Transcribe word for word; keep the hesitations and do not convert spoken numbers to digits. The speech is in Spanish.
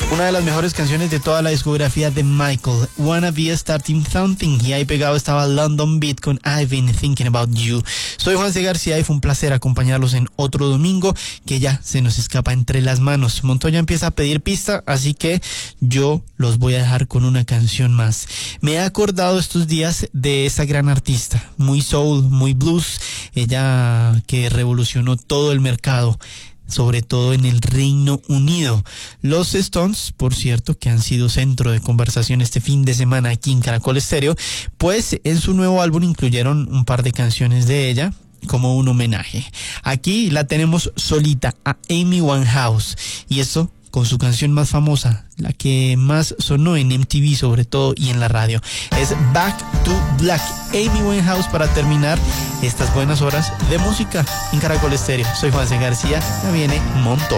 Una de las mejores canciones de toda la discografía de Michael, Wanna Be Starting Something, y ahí pegado estaba London Beat con I've Been Thinking About You. Soy Juan C. García y fue un placer acompañarlos en otro domingo que ya se nos escapa entre las manos. Montoya empieza a pedir pista, así que yo los voy a dejar con una canción más. Me he acordado estos días de esa gran artista, muy soul, muy blues, ella que revolucionó todo el mercado, sobre todo en el Reino Unido. Los Stones, por cierto, que han sido centro de conversación este fin de semana aquí en Caracol Estéreo, pues en su nuevo álbum incluyeron un par de canciones de ella como un homenaje. Aquí la tenemos solita a Amy Winehouse, y eso con su canción más famosa, la que más sonó en M T V sobre todo y en la radio. Es Back to Black. Amy Winehouse para terminar estas buenas horas de música en Caracol Estéreo. Soy Juan C. García, ya viene Montoya.